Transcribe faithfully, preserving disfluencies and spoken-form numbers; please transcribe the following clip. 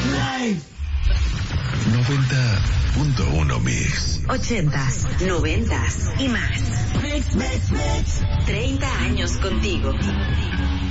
noventa punto uno Mix. Ochentas, noventas y más. Treinta años contigo.